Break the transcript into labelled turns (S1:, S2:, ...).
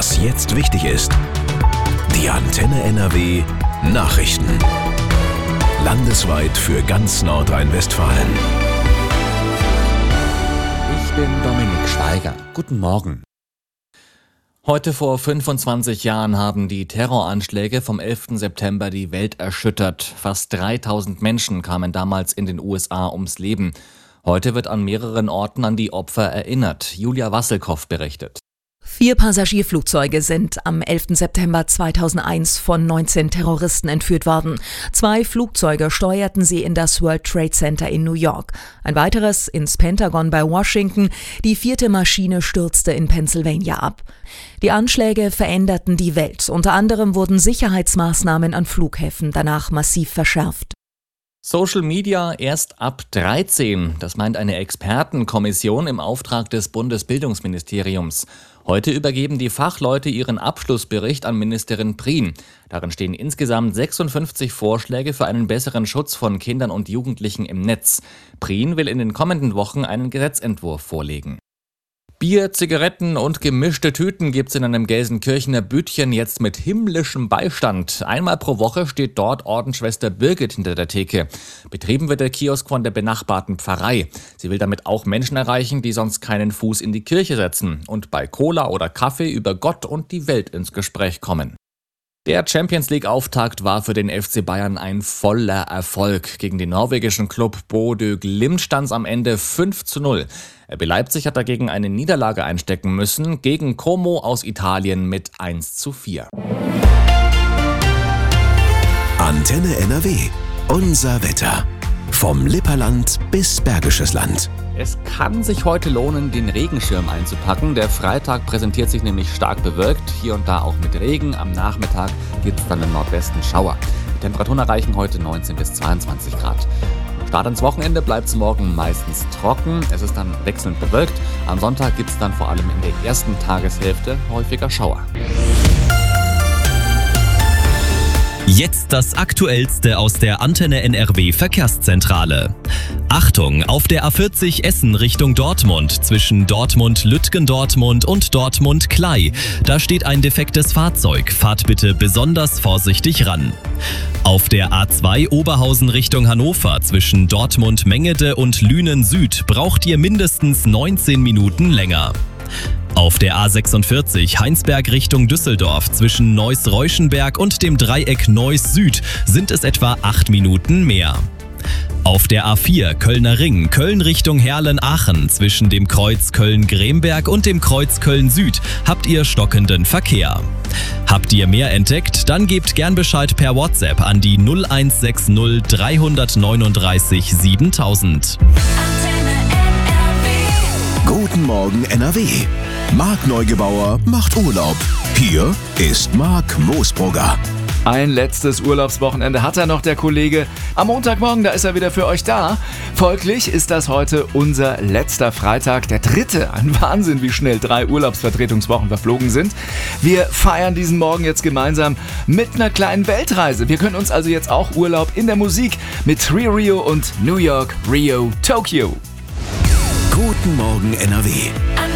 S1: Was jetzt wichtig ist. Die Antenne NRW Nachrichten. Landesweit für ganz Nordrhein-Westfalen.
S2: Ich bin Dominik Schweiger. Guten Morgen. Heute vor 25 Jahren haben die Terroranschläge vom 11. September die Welt erschüttert. Fast 3000 Menschen kamen damals in den USA ums Leben. Heute wird an mehreren Orten an die Opfer erinnert. Julia Wasselkow berichtet.
S3: 4 Passagierflugzeuge sind am 11. September 2001 von 19 Terroristen entführt worden. 2 Flugzeuge steuerten sie in das World Trade Center in New York. Ein weiteres ins Pentagon bei Washington. Die 4. Maschine stürzte in Pennsylvania ab. Die Anschläge veränderten die Welt. Unter anderem wurden Sicherheitsmaßnahmen an Flughäfen danach massiv verschärft.
S2: Social Media erst ab 13. Das meint eine Expertenkommission im Auftrag des Bundesbildungsministeriums. Heute übergeben die Fachleute ihren Abschlussbericht an Ministerin Prien. Darin stehen insgesamt 56 Vorschläge für einen besseren Schutz von Kindern und Jugendlichen im Netz. Prien will in den kommenden Wochen einen Gesetzentwurf vorlegen. Bier, Zigaretten und gemischte Tüten gibt's in einem Gelsenkirchener Bütchen jetzt mit himmlischem Beistand. Einmal pro Woche steht dort Ordensschwester Birgit hinter der Theke. Betrieben wird der Kiosk von der benachbarten Pfarrei. Sie will damit auch Menschen erreichen, die sonst keinen Fuß in die Kirche setzen und bei Cola oder Kaffee über Gott und die Welt ins Gespräch kommen. Der Champions-League-Auftakt war für den FC Bayern ein voller Erfolg. Gegen den norwegischen Klub Bodø Glimt stand's am Ende 5:0. RB Leipzig hat dagegen eine Niederlage einstecken müssen, gegen Como aus Italien mit 1:4.
S1: Antenne NRW. Unser Wetter. Vom Lipperland bis Bergisches Land.
S2: Es kann sich heute lohnen, den Regenschirm einzupacken. Der Freitag präsentiert sich nämlich stark bewölkt, hier und da auch mit Regen. Am Nachmittag gibt es dann im Nordwesten Schauer. Die Temperaturen erreichen heute 19 bis 22 Grad. Start ins Wochenende bleibt es morgen meistens trocken. Es ist dann wechselnd bewölkt. Am Sonntag gibt es dann vor allem in der ersten Tageshälfte häufiger Schauer.
S4: Jetzt das Aktuellste aus der Antenne NRW Verkehrszentrale. Achtung, auf der A40 Essen Richtung Dortmund zwischen Dortmund-Lütgendortmund und Dortmund-Klei. Da steht ein defektes Fahrzeug. Fahrt bitte besonders vorsichtig ran. Auf der A2 Oberhausen Richtung Hannover zwischen Dortmund-Mengede und Lünen Süd braucht ihr mindestens 19 Minuten länger. Auf der A46 Heinsberg Richtung Düsseldorf zwischen Neuss-Reuschenberg und dem Dreieck Neuss-Süd sind es etwa 8 Minuten mehr. Auf der A4 Kölner Ring, Köln Richtung Herlen-Aachen zwischen dem Kreuz Köln-Gremberg und dem Kreuz Köln-Süd habt ihr stockenden Verkehr. Habt ihr mehr entdeckt? Dann gebt gern Bescheid per WhatsApp an die 0160 339 7000.
S1: Guten Morgen NRW. Marc Neugebauer macht Urlaub. Hier ist Marc Moosbrugger.
S5: Ein letztes Urlaubswochenende hat er noch, der Kollege. Am Montagmorgen, da ist er wieder für euch da. Folglich ist das heute unser letzter Freitag, der 3. Ein Wahnsinn, wie schnell 3 Urlaubsvertretungswochen verflogen sind. Wir feiern diesen Morgen jetzt gemeinsam mit einer kleinen Weltreise. Wir können uns also jetzt auch Urlaub in der Musik mit Rio und New York, Rio, Tokio.
S1: Guten Morgen NRW.